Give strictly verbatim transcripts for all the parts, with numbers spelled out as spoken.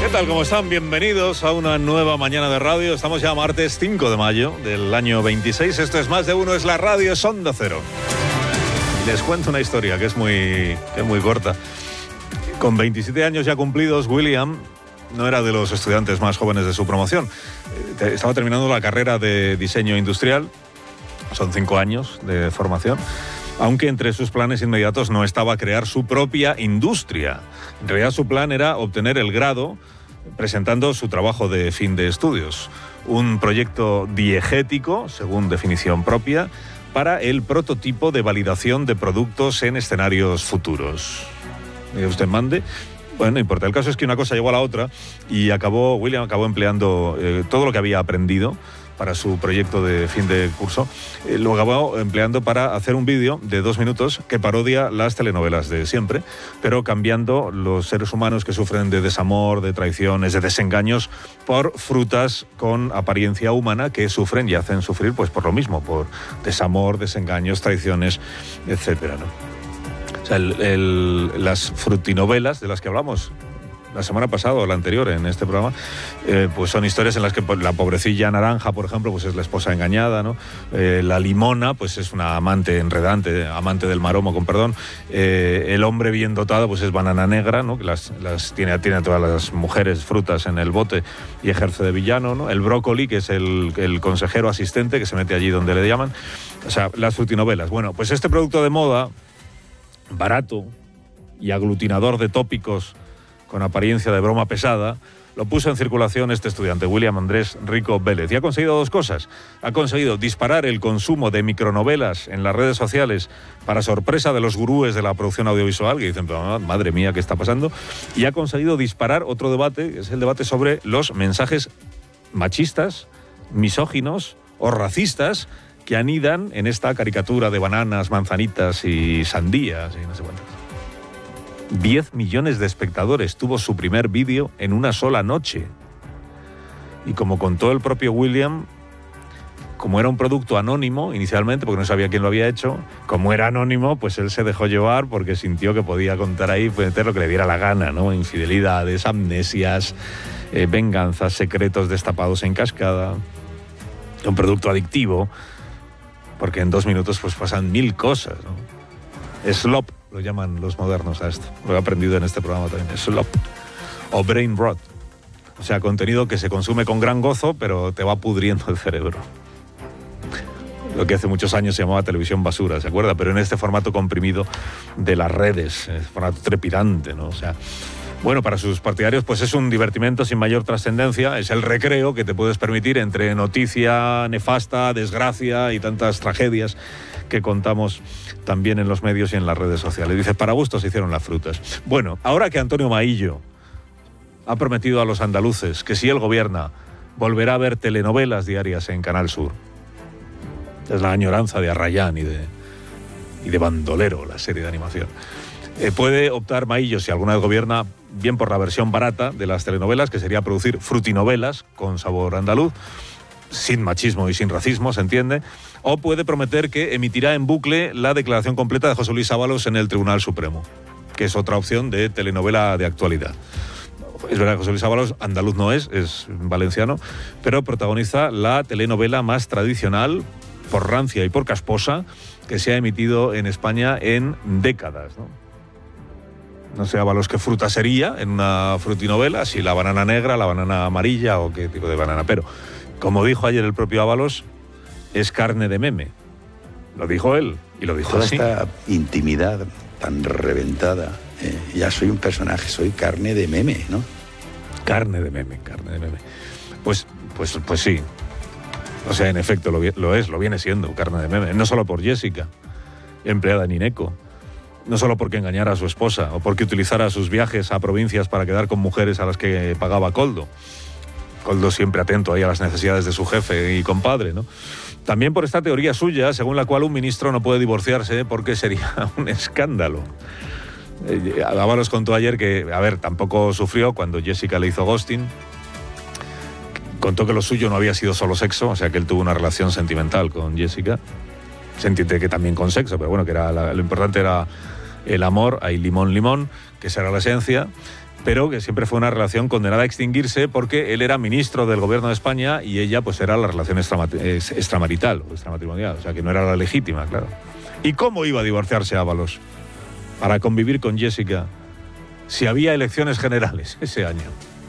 ¿Qué tal? ¿Cómo están? Bienvenidos a una nueva mañana de radio. Estamos ya martes cinco de mayo del año veintiséis. Esto es Más de Uno, es la radio, es Onda Cero. Y les cuento una historia que es muy, que es muy corta. Con veintisiete años ya cumplidos, William no era de los estudiantes más jóvenes de su promoción. Estaba terminando la carrera de diseño industrial. Son cinco años de formación. Aunque entre sus planes inmediatos no estaba crear su propia industria. En realidad su plan era obtener el grado presentando su trabajo de fin de estudios. Un proyecto diegético, según definición propia, para el prototipo de validación de productos en escenarios futuros. ¿Y usted mande? Bueno, no importa. El caso es que una cosa llegó a la otra y acabó, William acabó empleando eh, todo lo que había aprendido para su proyecto de fin de curso, eh, lo acabó empleando para hacer un vídeo de dos minutos que parodia las telenovelas de siempre, pero cambiando los seres humanos que sufren de desamor, de traiciones, de desengaños, por frutas con apariencia humana que sufren y hacen sufrir pues por lo mismo, por desamor, desengaños, traiciones, etcétera, ¿no? O sea, el, el, las frutinovelas de las que hablamos la semana pasada o la anterior en este programa, eh, pues son historias en las que pues, la pobrecilla naranja, por ejemplo, pues es la esposa engañada, ¿no? Eh, la limona, pues es una amante enredante, amante del maromo, con perdón. Eh, el hombre bien dotado, pues es banana negra, ¿no? Que las, las tiene, tiene a todas las mujeres frutas en el bote y ejerce de villano, ¿no? El brócoli, que es el, el consejero asistente, que se mete allí donde le llaman. O sea, las frutinovelas. Bueno, pues este producto de moda, barato y aglutinador de tópicos con apariencia de broma pesada, lo puso en circulación este estudiante, William Andrés Rico Vélez. Y ha conseguido dos cosas. Ha conseguido disparar el consumo de micronovelas en las redes sociales para sorpresa de los gurúes de la producción audiovisual, que dicen, madre mía, ¿qué está pasando? Y ha conseguido disparar otro debate, que es el debate sobre los mensajes machistas, misóginos o racistas que anidan en esta caricatura de bananas, manzanitas y sandías y no sé cuántas. diez millones de espectadores tuvo su primer vídeo en una sola noche. Y como contó el propio William, como era un producto anónimo inicialmente, porque no sabía quién lo había hecho, como era anónimo, pues él se dejó llevar porque sintió que podía contar ahí, meter lo que le diera la gana, ¿no? Infidelidades, amnesias, eh, venganzas, secretos destapados en cascada. Un producto adictivo, porque en dos minutos pues pasan mil cosas, ¿no? Slop lo llaman los modernos a esto. Lo he aprendido en este programa también. Slop. O brain rot. O sea, contenido que se consume con gran gozo, pero te va pudriendo el cerebro. Lo que hace muchos años se llamaba televisión basura, ¿se acuerda? Pero en este formato comprimido de las redes, formato trepidante, ¿no? O sea, bueno, para sus partidarios pues es un divertimento sin mayor trascendencia, es el recreo que te puedes permitir entre noticia nefasta, desgracia y tantas tragedias que contamos también en los medios y en las redes sociales. Dice, para gusto se hicieron las frutas. Bueno, ahora que Antonio Maillo ha prometido a los andaluces que si él gobierna volverá a ver telenovelas diarias en Canal Sur. Es la añoranza de Arrayán y de, y de Bandolero, la serie de animación. Eh, puede optar Maillo, si alguna vez gobierna, bien por la versión barata de las telenovelas, que sería producir frutinovelas con sabor andaluz, sin machismo y sin racismo, se entiende, o puede prometer que emitirá en bucle la declaración completa de José Luis Ábalos en el Tribunal Supremo, que es otra opción de telenovela de actualidad. Es verdad que José Luis Ábalos andaluz no es, es valenciano, pero protagoniza la telenovela más tradicional, por rancia y por casposa, que se ha emitido en España en décadas, ¿no? No sé, Ábalos, qué fruta sería en una frutinovela, si la banana negra, la banana amarilla o qué tipo de banana, pero como dijo ayer el propio Ábalos, es carne de meme. Lo dijo él y lo dijo Toda así. Esta intimidad tan reventada, eh, ya soy un personaje, soy carne de meme, ¿no? Carne de meme, carne de meme. Pues, pues, pues sí. O sea, en efecto, lo, lo es, lo viene siendo, carne de meme. No solo por Jessica, empleada en Ineco. No solo porque engañara a su esposa o porque utilizara sus viajes a provincias para quedar con mujeres a las que pagaba Koldo. Koldo siempre atento ahí a las necesidades de su jefe y compadre, ¿no? También por esta teoría suya, según la cual un ministro no puede divorciarse porque sería un escándalo. Eh, Ábalos contó ayer que, a ver, tampoco sufrió cuando Jessica le hizo ghosting. Contó que lo suyo no había sido solo sexo, o sea que él tuvo una relación sentimental con Jessica. Se entiende que también con sexo, pero bueno, que era la, lo importante era el amor, hay limón, limón, que esa era la esencia. pero que siempre fue una relación condenada a extinguirse porque él era ministro del gobierno de España y ella pues era la relación extramarital o extramatrimonial, o sea que no era la legítima, claro. ¿Y cómo iba a divorciarse Ábalos para convivir con Jessica si había elecciones generales ese año?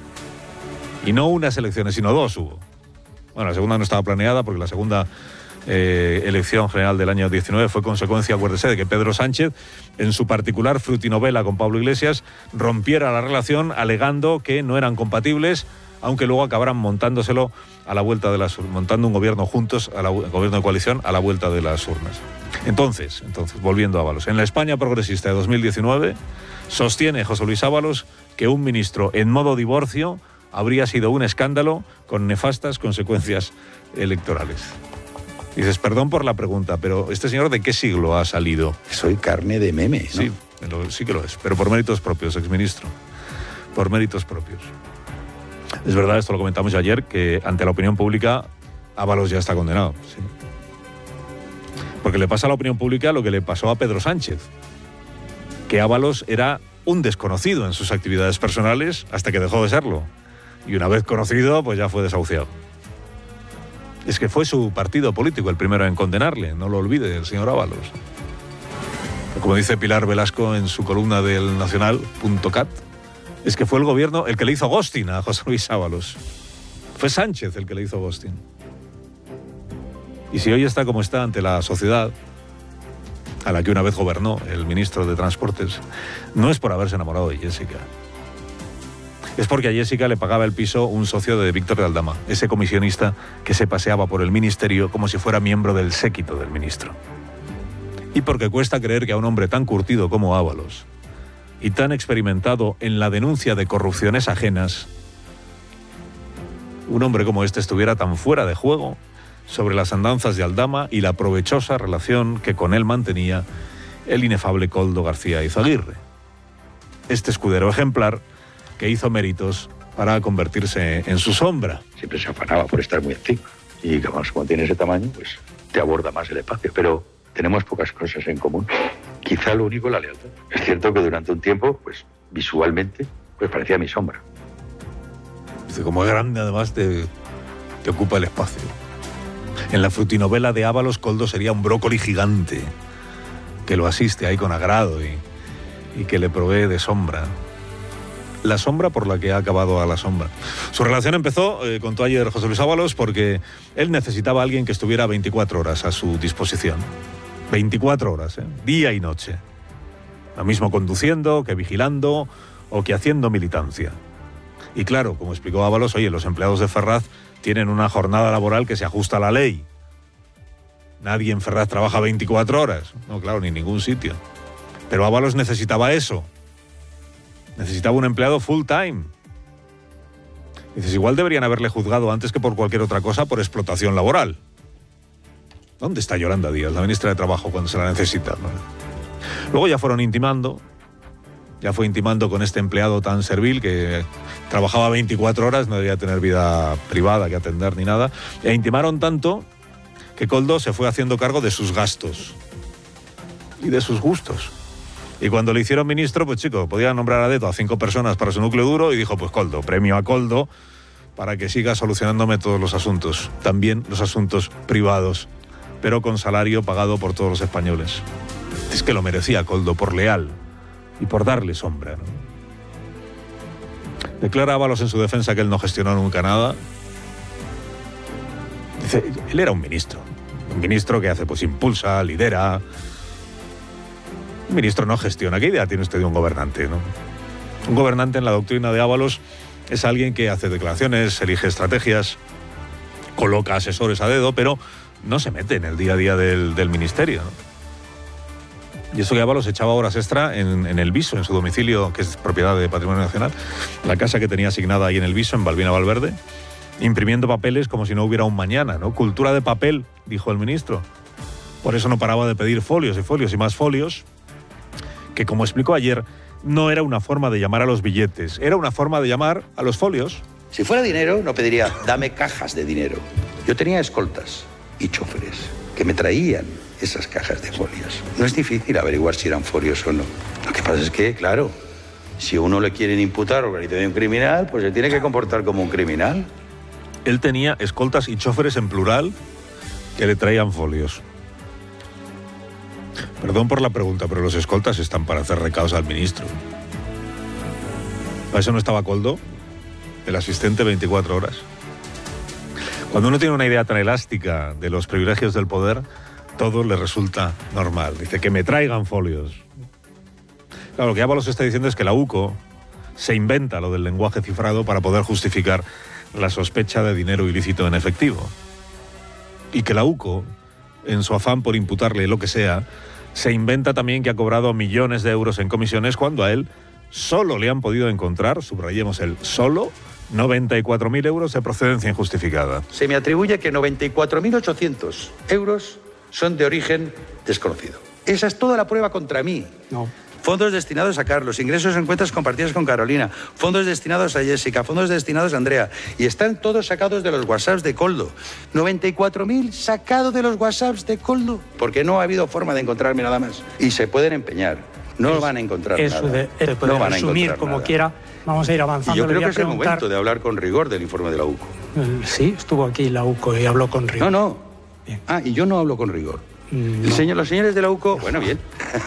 Y no unas elecciones, sino dos hubo. Bueno, la segunda no estaba planeada porque la segunda eh, elección general del año diecinueve fue consecuencia, acuérdese, de que Pedro Sánchez, en su particular frutinovela con Pablo Iglesias, rompiera la relación alegando que no eran compatibles, aunque luego acabaran montándoselo a la vuelta de las montando un gobierno juntos, a la, gobierno de coalición, a la vuelta de las urnas. Entonces, entonces, volviendo a Ábalos, en la España progresista de dos mil diecinueve, sostiene José Luis Ábalos que un ministro en modo divorcio habría sido un escándalo con nefastas consecuencias electorales. Dices, perdón por la pregunta, pero ¿este señor de qué siglo ha salido? Soy carne de meme, ¿no? Sí, sí que lo es, pero por méritos propios, exministro. Por méritos propios. Es verdad, esto lo comentamos ayer, que ante la opinión pública Ábalos ya está condenado. Sí. Porque le pasa a la opinión pública lo que le pasó a Pedro Sánchez, que Ábalos era un desconocido en sus actividades personales hasta que dejó de serlo. Y una vez conocido, pues ya fue desahuciado. Es que fue su partido político el primero en condenarle, no lo olvide el señor Ábalos. Como dice Pilar Velasco en su columna del Nacional punto cat, es que fue el gobierno el que le hizo ghosting a José Luis Ábalos. Fue Sánchez el que le hizo ghosting. Y si hoy está como está ante la sociedad, a la que una vez gobernó el ministro de Transportes, no es por haberse enamorado de Jessica. Es porque a Jessica le pagaba el piso un socio de Víctor de Aldama, ese comisionista que se paseaba por el ministerio como si fuera miembro del séquito del ministro. Y porque cuesta creer que a un hombre tan curtido como Ábalos y tan experimentado en la denuncia de corrupciones ajenas, un hombre como este estuviera tan fuera de juego sobre las andanzas de Aldama y la provechosa relación que con él mantenía el inefable Koldo García Izaguirre. Este escudero ejemplar que hizo méritos para convertirse en su sombra. Siempre se afanaba por estar muy activo. Y además, como tiene ese tamaño, pues te aborda más el espacio. Pero tenemos pocas cosas en común. Quizá lo único, la lealtad. Es cierto que durante un tiempo, pues visualmente, pues parecía mi sombra. Como es grande, además, te, te ocupa el espacio. En la frutinovela de Ábalos, Koldo sería un brócoli gigante que lo asiste ahí con agrado y, y que le provee de sombra. La sombra por la que ha acabado a la sombra. Su relación empezó, eh, contó ayer José Luis Ábalos, porque él necesitaba a alguien que estuviera veinticuatro horas a su disposición. veinticuatro horas, ¿eh? Día y noche. Lo mismo conduciendo, que vigilando o que haciendo militancia. Y claro, como explicó Ábalos, oye, los empleados de Ferraz tienen una jornada laboral que se ajusta a la ley. Nadie en Ferraz trabaja veinticuatro horas. No, claro, ni en ningún sitio. Pero Ábalos necesitaba eso. Necesitaba un empleado full time. Dices, igual deberían haberle juzgado antes que por cualquier otra cosa por explotación laboral. ¿Dónde está Yolanda Díaz, la ministra de Trabajo, cuando se la necesita, ¿no? Luego ya fueron intimando, ya fue intimando con este empleado tan servil que trabajaba veinticuatro horas, no debía tener vida privada que atender ni nada, e intimaron tanto que Koldo se fue haciendo cargo de sus gastos y de sus gustos. Y cuando le hicieron ministro, pues chico, podía nombrar a dedo a cinco personas para su núcleo duro y dijo, pues Koldo, premio a Koldo para que siga solucionándome todos los asuntos, también los asuntos privados, pero con salario pagado por todos los españoles. Es que lo merecía Koldo por leal y por darle sombra, ¿no? Declara Ábalos en su defensa que él no gestionó nunca nada. Dice, él era un ministro, un ministro que hace, pues impulsa, lidera. Un ministro no gestiona. ¿Qué idea tiene usted de un gobernante, no? Un gobernante en la doctrina de Ábalos es alguien que hace declaraciones, elige estrategias, coloca asesores a dedo, pero no se mete en el día a día del, del ministerio, ¿no? Y eso que Ábalos echaba horas extra en, en el Viso, en su domicilio, que es propiedad de Patrimonio Nacional, la casa que tenía asignada ahí en el Viso, en Balbina Valverde, imprimiendo papeles como si no hubiera un mañana, ¿no? Cultura de papel, dijo el ministro. Por eso no paraba de pedir folios y folios y más folios, que como explicó ayer, no era una forma de llamar a los billetes, era una forma de llamar a los folios. Si fuera dinero, no pediría, dame cajas de dinero. Yo tenía escoltas y choferes que me traían esas cajas de folios. No es difícil averiguar si eran folios o no. Lo que pasa es que, claro, Si a uno le quieren imputar organización criminal, pues se tiene que comportar como un criminal. Él tenía escoltas y choferes en plural que le traían folios. Perdón por la pregunta, pero los escoltas están para hacer recados al ministro. ¿Para eso no estaba Koldo, el asistente veinticuatro horas? Cuando uno tiene una idea tan elástica de los privilegios del poder, todo le resulta normal. Dice que me traigan folios. Claro, lo que Ábalos está diciendo es que la UCO se inventa lo del lenguaje cifrado para poder justificar la sospecha de dinero ilícito en efectivo. Y que la UCO, en su afán por imputarle lo que sea, se inventa también que ha cobrado millones de euros en comisiones cuando a él solo le han podido encontrar, subrayemos el solo, noventa y cuatro mil euros de procedencia injustificada. Se me atribuye que noventa y cuatro mil ochocientos euros son de origen desconocido. Esa es toda la prueba contra mí. No. Fondos destinados a Carlos, ingresos en cuentas compartidas con Carolina, fondos destinados a Jessica, fondos destinados a Andrea. Y están todos sacados de los WhatsApps de Koldo. noventa y cuatro mil sacados de los WhatsApps de Koldo. Porque no ha habido forma de encontrarme nada más. Y se pueden empeñar. No es, van a encontrar eso nada. De, de poder no van a resumir encontrar como nada. quiera. Vamos a ir avanzando. Y yo creo que a es el preguntar... momento de hablar con rigor del informe de la UCO. Sí, estuvo aquí la UCO y habló con rigor. No, no. Bien. Ah, y yo no hablo con rigor. No. El señor, los señores de la UCO, bueno, bien.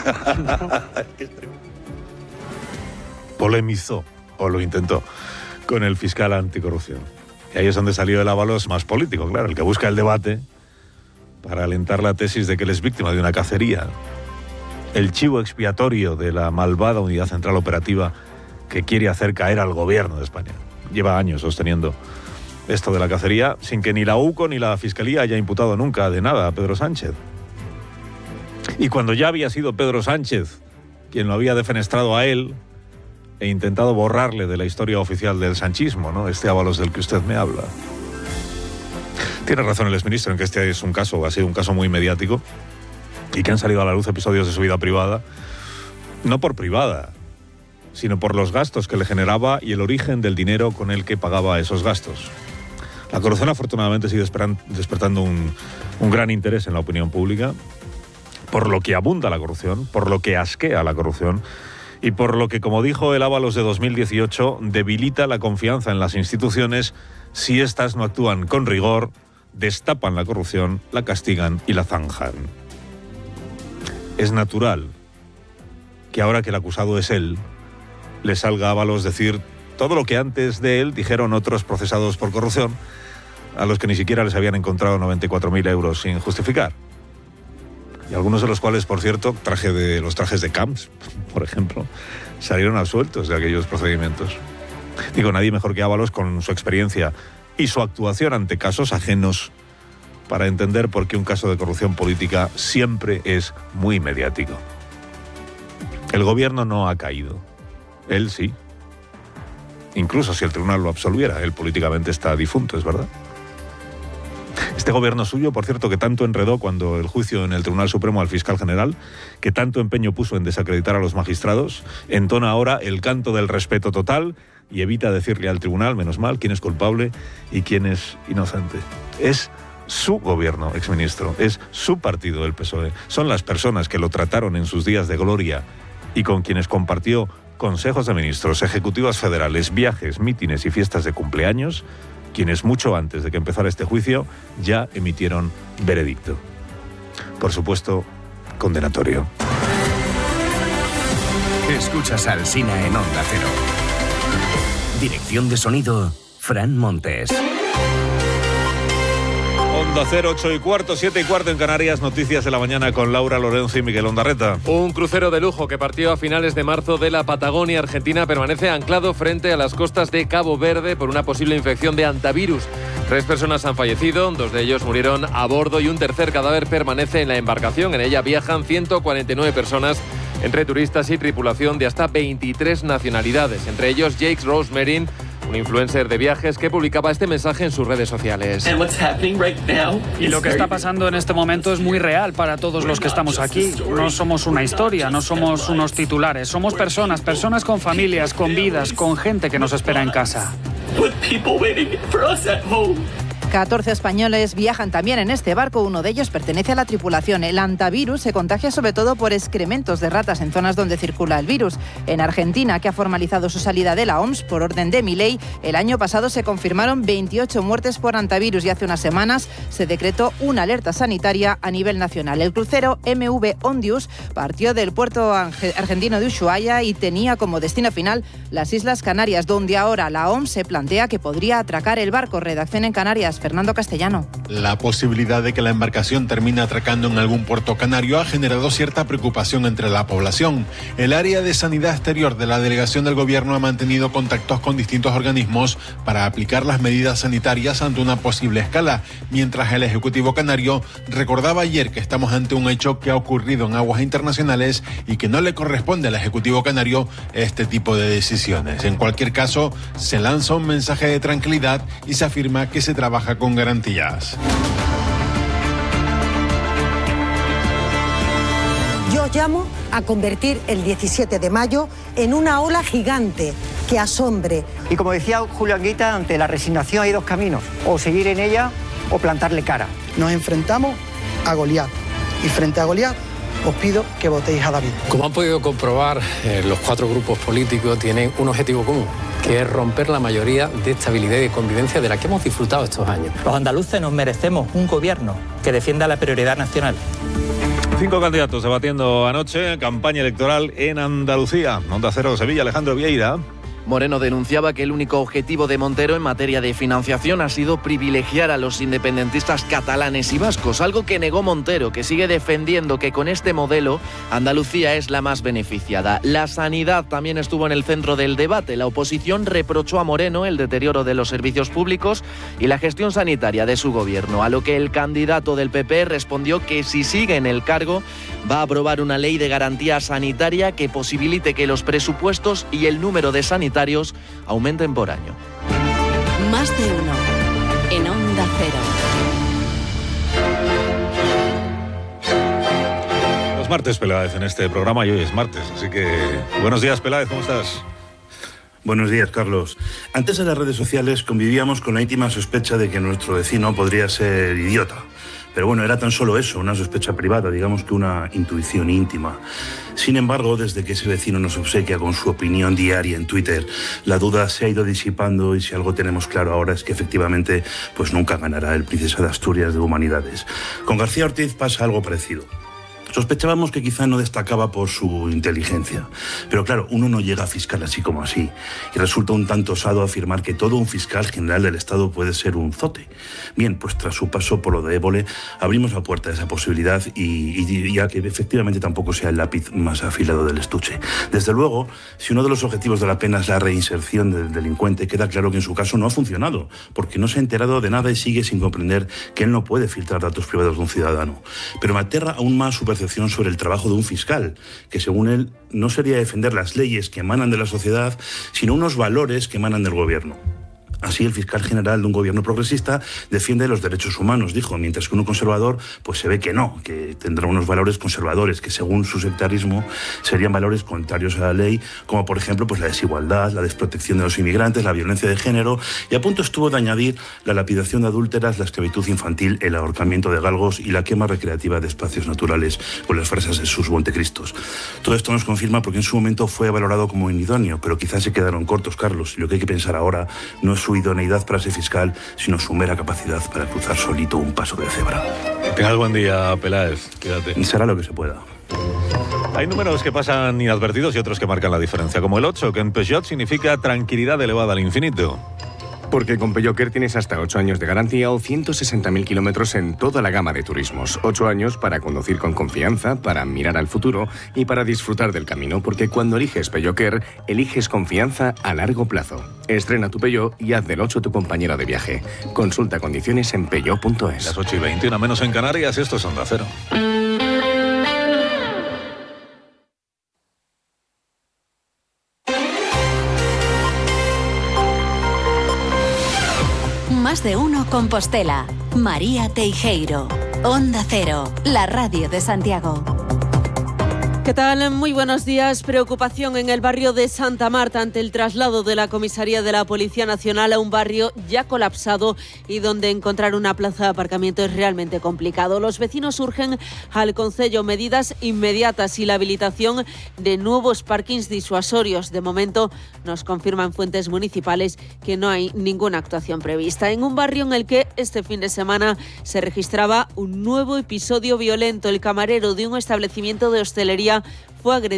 Polemizó, o lo intentó, con el fiscal anticorrupción. Y ahí es donde salió el Ábalos más político, claro, el que busca el debate para alentar la tesis de que él es víctima de una cacería. El chivo expiatorio de la malvada Unidad Central Operativa que quiere hacer caer al gobierno de España. Lleva años sosteniendo esto de la cacería sin que ni la UCO ni la Fiscalía haya imputado nunca de nada a Pedro Sánchez. Y cuando ya había sido Pedro Sánchez quien lo había defenestrado a él e intentado borrarle de la historia oficial del sanchismo, ¿no? Este Ábalos del que usted me habla. Tiene razón el exministro en que este es un caso, ha sido un caso muy mediático y que han salido a la luz episodios de su vida privada, no por privada, sino por los gastos que le generaba y el origen del dinero con el que pagaba esos gastos. La corrupción afortunadamente sigue despertando un, un gran interés en la opinión pública, por lo que abunda la corrupción, por lo que asquea la corrupción y por lo que, como dijo el Ábalos de dos mil dieciocho, debilita la confianza en las instituciones si éstas no actúan con rigor, destapan la corrupción, la castigan y la zanjan. Es natural que ahora que el acusado es él, le salga a Ábalos decir todo lo que antes de él dijeron otros procesados por corrupción, a los que ni siquiera les habían encontrado noventa y cuatro mil euros sin justificar. Y algunos de los cuales, por cierto, traje de los trajes de Camps, por ejemplo, salieron absueltos de aquellos procedimientos. Digo, nadie mejor que Ábalos, con su experiencia y su actuación ante casos ajenos, para entender por qué un caso de corrupción política siempre es muy mediático. El gobierno no ha caído. Él sí. Incluso si el tribunal lo absolviera, él políticamente está difunto, es verdad. Este gobierno suyo, por cierto, que tanto enredó cuando el juicio en el Tribunal Supremo al fiscal general, que tanto empeño puso en desacreditar a los magistrados, entona ahora el canto del respeto total y evita decirle al tribunal, menos mal, quién es culpable y quién es inocente. Es su gobierno, exministro, es su partido, el P S O E. Son las personas que lo trataron en sus días de gloria y con quienes compartió consejos de ministros, ejecutivas federales, viajes, mítines y fiestas de cumpleaños, quienes mucho antes de que empezara este juicio ya emitieron veredicto. Por supuesto, condenatorio. Escuchas al Sina en Onda Cero. Dirección de sonido, Fran Montes. Onda Cero, ocho y cuarto, siete y cuarto en Canarias. Noticias de la mañana con Laura Lorenzo y Miguel Ondarreta. Un crucero de lujo que partió a finales de marzo de la Patagonia Argentina permanece anclado frente a las costas de Cabo Verde por una posible infección de hantavirus. Tres personas han fallecido, dos de ellos murieron a bordo y un tercer cadáver permanece en la embarcación. En ella viajan ciento cuarenta y nueve personas, entre turistas y tripulación de hasta veintitrés nacionalidades, entre ellos Jake Rosemerin, un influencer de viajes que publicaba este mensaje en sus redes sociales. Y lo que está pasando en este momento es muy real para todos los que estamos aquí. No somos una historia, no somos unos titulares. Somos personas, personas con familias, con vidas, con gente que nos espera en casa. catorce españoles viajan también en este barco, uno de ellos pertenece a la tripulación. El hantavirus se contagia sobre todo por excrementos de ratas en zonas donde circula el virus. En Argentina, que ha formalizado su salida de la O M S por orden de Milei, el año pasado se confirmaron veintiocho muertes por hantavirus y hace unas semanas se decretó una alerta sanitaria a nivel nacional. El crucero M V Ondius partió del puerto argentino de Ushuaia y tenía como destino final las Islas Canarias, donde ahora la O M S se plantea que podría atracar el barco. Redacción en Canarias, Fernando Castellano. La posibilidad de que la embarcación termine atracando en algún puerto canario ha generado cierta preocupación entre la población. El área de sanidad exterior de la delegación del gobierno ha mantenido contactos con distintos organismos para aplicar las medidas sanitarias ante una posible escala, mientras el Ejecutivo canario recordaba ayer que estamos ante un hecho que ha ocurrido en aguas internacionales y que no le corresponde al Ejecutivo canario este tipo de decisiones. En cualquier caso, se lanza un mensaje de tranquilidad y se afirma que se trabaja con garantías. Yo llamo a convertir el diecisiete de mayo en una ola gigante que asombre. Y como decía Julio Anguita, ante la resignación hay dos caminos, o seguir en ella o plantarle cara. Nos enfrentamos a Goliat y frente a Goliat os pido que votéis a David. Como han podido comprobar, eh, los cuatro grupos políticos tienen un objetivo común, que es romper la mayoría de estabilidad y de convivencia de la que hemos disfrutado estos años. Los andaluces nos merecemos un gobierno que defienda la prioridad nacional. Cinco candidatos debatiendo anoche, campaña electoral en Andalucía. Onda Cero Sevilla, Alejandro Vieira. Moreno denunciaba que el único objetivo de Montero en materia de financiación ha sido privilegiar a los independentistas catalanes y vascos, algo que negó Montero, que sigue defendiendo que con este modelo Andalucía es la más beneficiada. La sanidad también estuvo en el centro del debate. La oposición reprochó a Moreno el deterioro de los servicios públicos y la gestión sanitaria de su gobierno, a lo que el candidato del P P respondió que si sigue en el cargo va a aprobar una ley de garantía sanitaria que posibilite que los presupuestos y el número de sanitarios aumenten por año. Más de uno en Onda Cero. Los martes, Peláez, en este programa, y hoy es martes, así que buenos días, Peláez, ¿cómo estás? Buenos días, Carlos. Antes en las redes sociales convivíamos con la íntima sospecha de que nuestro vecino podría ser idiota. Pero bueno, era tan solo eso, una sospecha privada, digamos que una intuición íntima. Sin embargo, desde que ese vecino nos obsequia con su opinión diaria en Twitter, la duda se ha ido disipando y si algo tenemos claro ahora es que efectivamente pues nunca ganará el Princesa de Asturias de Humanidades. Con García Ortiz pasa algo parecido. Sospechábamos que quizá no destacaba por su inteligencia. Pero claro, uno no llega a fiscal así como así. Y resulta un tanto osado afirmar que todo un fiscal general del Estado puede ser un zote. Bien, pues tras su paso por lo de Évole, abrimos la puerta a esa posibilidad y, y ya que efectivamente tampoco sea el lápiz más afilado del estuche. Desde luego, si uno de los objetivos de la pena es la reinserción del delincuente, queda claro que en su caso no ha funcionado, porque no se ha enterado de nada y sigue sin comprender que él no puede filtrar datos privados de un ciudadano. Pero me aterra aún más su percepción sobre el trabajo de un fiscal, que según él no sería defender las leyes que emanan de la sociedad, sino unos valores que emanan del gobierno. Así, el fiscal general de un gobierno progresista defiende los derechos humanos, dijo, mientras que uno conservador pues se ve que no, que tendrá unos valores conservadores que según su sectarismo serían valores contrarios a la ley, como por ejemplo pues la desigualdad, la desprotección de los inmigrantes, la violencia de género, y a punto estuvo de añadir la lapidación de adúlteras, la esclavitud infantil, el ahorcamiento de galgos y la quema recreativa de espacios naturales con las frases de sus Montecristos. Todo esto nos confirma porque en su momento fue valorado como inidóneo, pero quizás se quedaron cortos, Carlos, y lo que hay que pensar ahora no es su idoneidad para ser fiscal, sino su mera capacidad para cruzar solito un paso de cebra. Tengas buen día, Peláez. Quédate. Será lo que se pueda. Hay números que pasan inadvertidos y otros que marcan la diferencia, como el ocho, que en Peugeot significa tranquilidad elevada al infinito. Porque con Peugeot tienes hasta ocho años de garantía o ciento sesenta mil kilómetros en toda la gama de turismos. ocho años para conducir con confianza, para mirar al futuro y para disfrutar del camino. Porque cuando eliges Peugeot, eliges confianza a largo plazo. Estrena tu Peugeot y haz del ocho tu compañero de viaje. Consulta condiciones en peugeot punto es. Las ocho y veintiuno menos en Canarias, esto es Onda Cero. Más de uno Compostela. María Teijeiro. Onda Cero, la radio de Santiago. ¿Qué tal? Muy buenos días. Preocupación en el barrio de Santa Marta ante el traslado de la comisaría de la Policía Nacional a un barrio ya colapsado y donde encontrar una plaza de aparcamiento es realmente complicado. Los vecinos urgen al Concello medidas inmediatas y la habilitación de nuevos parkings disuasorios. De momento nos confirman fuentes municipales que no hay ninguna actuación prevista. En un barrio en el que este fin de semana se registraba un nuevo episodio violento. El camarero de un establecimiento de hostelería fue agredido